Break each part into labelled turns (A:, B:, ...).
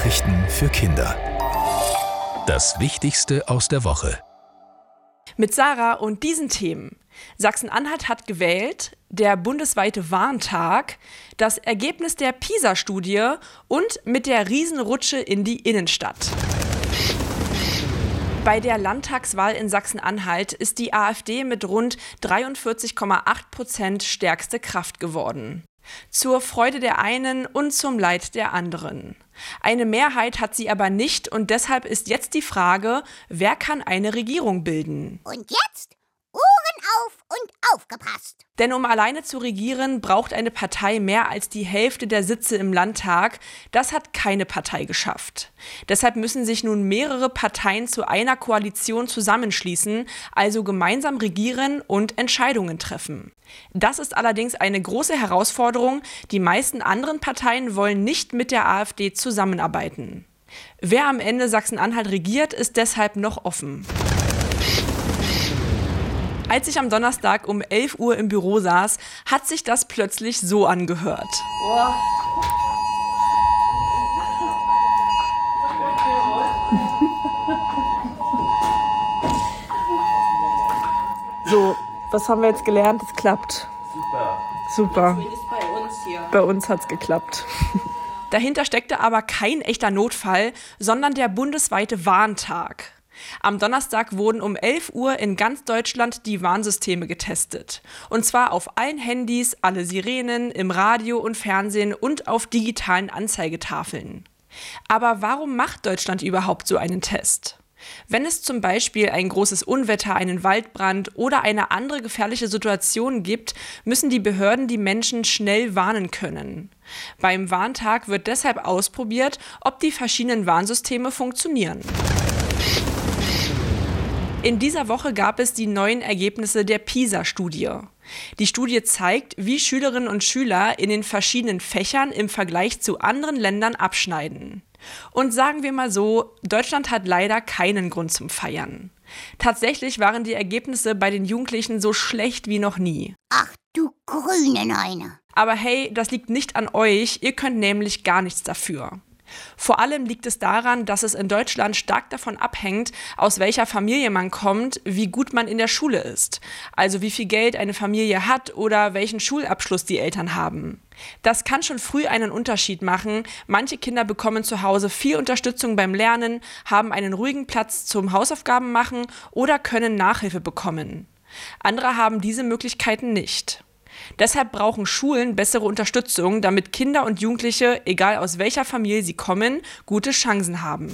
A: Nachrichten für Kinder. Das Wichtigste aus der Woche.
B: Mit Sarah und diesen Themen. Sachsen-Anhalt hat gewählt, der bundesweite Warntag, das Ergebnis der PISA-Studie und mit der Riesenrutsche in die Innenstadt. Bei der Landtagswahl in Sachsen-Anhalt ist die AfD mit rund 43,8% stärkste Kraft geworden. Zur Freude der einen und zum Leid der anderen. Eine Mehrheit hat sie aber nicht und deshalb ist jetzt die Frage, wer kann eine Regierung bilden?
C: Und jetzt Ohren auf und aufgepasst!
B: Denn um alleine zu regieren, braucht eine Partei mehr als die Hälfte der Sitze im Landtag. Das hat keine Partei geschafft. Deshalb müssen sich nun mehrere Parteien zu einer Koalition zusammenschließen, also gemeinsam regieren und Entscheidungen treffen. Das ist allerdings eine große Herausforderung. Die meisten anderen Parteien wollen nicht mit der AfD zusammenarbeiten. Wer am Ende Sachsen-Anhalt regiert, ist deshalb noch offen. Als ich am Donnerstag um 11 Uhr im Büro saß, hat sich das plötzlich so angehört. So, was haben wir jetzt gelernt? Es klappt. Super.
D: Zumindest bei uns hier.
B: Bei uns hat's geklappt. Dahinter steckte aber kein echter Notfall, sondern der bundesweite Warntag. Am Donnerstag wurden um 11 Uhr in ganz Deutschland die Warnsysteme getestet. Und zwar auf allen Handys, alle Sirenen, im Radio und Fernsehen und auf digitalen Anzeigetafeln. Aber warum macht Deutschland überhaupt so einen Test? Wenn es zum Beispiel ein großes Unwetter, einen Waldbrand oder eine andere gefährliche Situation gibt, müssen die Behörden die Menschen schnell warnen können. Beim Warntag wird deshalb ausprobiert, ob die verschiedenen Warnsysteme funktionieren. In dieser Woche gab es die neuen Ergebnisse der PISA-Studie. Die Studie zeigt, wie Schülerinnen und Schüler in den verschiedenen Fächern im Vergleich zu anderen Ländern abschneiden. Und sagen wir mal so, Deutschland hat leider keinen Grund zum Feiern. Tatsächlich waren die Ergebnisse bei den Jugendlichen so schlecht wie noch nie.
C: Ach du grüne Neune.
B: Aber hey, das liegt nicht an euch, ihr könnt nämlich gar nichts dafür. Vor allem liegt es daran, dass es in Deutschland stark davon abhängt, aus welcher Familie man kommt, wie gut man in der Schule ist. Also wie viel Geld eine Familie hat oder welchen Schulabschluss die Eltern haben. Das kann schon früh einen Unterschied machen. Manche Kinder bekommen zu Hause viel Unterstützung beim Lernen, haben einen ruhigen Platz zum Hausaufgaben machen oder können Nachhilfe bekommen. Andere haben diese Möglichkeiten nicht. Deshalb brauchen Schulen bessere Unterstützung, damit Kinder und Jugendliche, egal aus welcher Familie sie kommen, gute Chancen haben.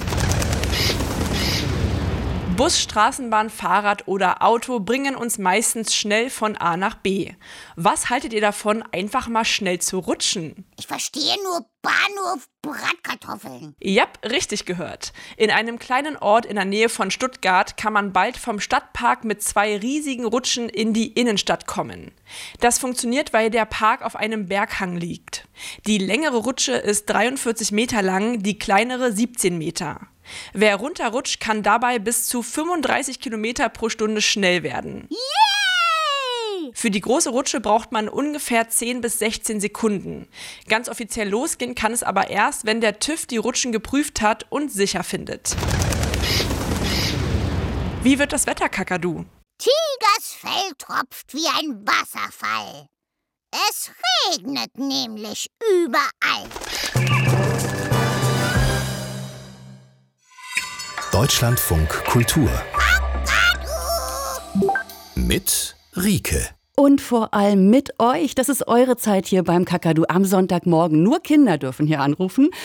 B: Bus, Straßenbahn, Fahrrad oder Auto bringen uns meistens schnell von A nach B. Was haltet ihr davon, einfach mal schnell zu rutschen?
C: Ich verstehe nur Bahnhof Bratkartoffeln.
B: Jap, richtig gehört. In einem kleinen Ort in der Nähe von Stuttgart kann man bald vom Stadtpark mit 2 riesigen Rutschen in die Innenstadt kommen. Das funktioniert, weil der Park auf einem Berghang liegt. Die längere Rutsche ist 43 Meter lang, die kleinere 17 Meter. Wer runterrutscht, kann dabei bis zu 35 Kilometer pro Stunde schnell werden.
C: Yay!
B: Für die große Rutsche braucht man ungefähr 10 bis 16 Sekunden. Ganz offiziell losgehen kann es aber erst, wenn der TÜV die Rutschen geprüft hat und sicher findet. Wie wird das Wetter, Kakadu?
C: Tigers Fell tropft wie ein Wasserfall. Es regnet nämlich überall.
A: Deutschlandfunk Kultur. Mit Rike.
E: Und vor allem mit euch. Das ist eure Zeit hier beim Kakadu am Sonntagmorgen. Nur Kinder dürfen hier anrufen.